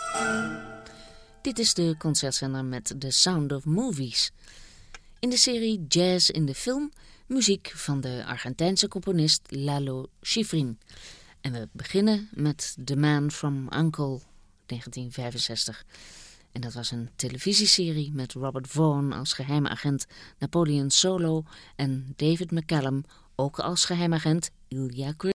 Dit is de concertzender met The Sound of Movies. In de serie Jazz in de Film, muziek van de Argentijnse componist Lalo Schifrin. En we beginnen met The Man from U.N.C.L.E. 1965. En dat was een televisieserie met Robert Vaughn als geheime agent Napoleon Solo en David McCallum ook als geheime agent Ilya